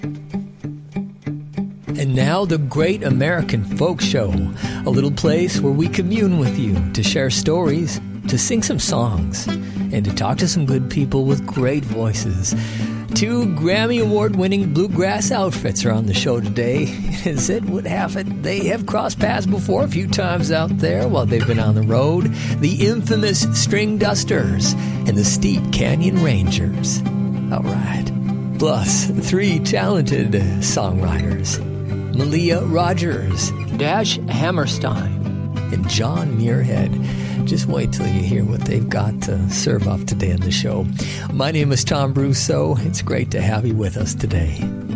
And now the Great American Folk Show, a little place where we commune with you to share stories, to sing some songs, and to talk to some good people with great voices. Two Grammy Award-winning bluegrass outfits are on the show today. As it would have it, they have crossed paths before a few times out there while they've been on the road. The infamous String Dusters and the Steep Canyon Rangers. All right. Plus, three talented songwriters. Malia Rogers, Dash Hammerstein, and John Muirhead. Just wait till you hear what they've got to serve up today on the show. My name is Tom Brousseau. It's great to have you with us today.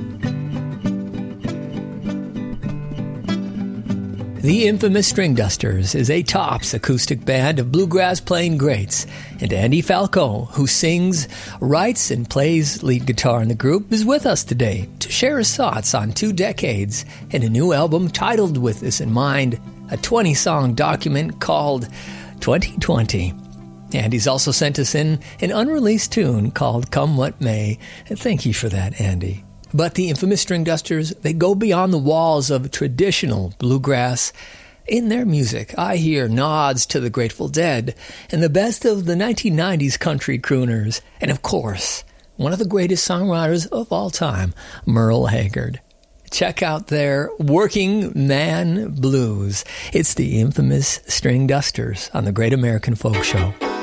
The infamous String Dusters is a tops acoustic band of bluegrass-playing greats, and Andy Falco, who sings, writes, and plays lead guitar in the group, is with us today to share his thoughts on 2 decades and a new album titled with this in mind, a 20-song document called 2020. Andy's also sent us in an unreleased tune called Come What May, and thank you for that, Andy. But the infamous String Dusters, they go beyond the walls of traditional bluegrass. In their music, I hear nods to the Grateful Dead and the best of the 1990s country crooners, and of course, one of the greatest songwriters of all time, Merle Haggard. Check out their Working Man Blues. It's the infamous String Dusters on the Great American Folk Show.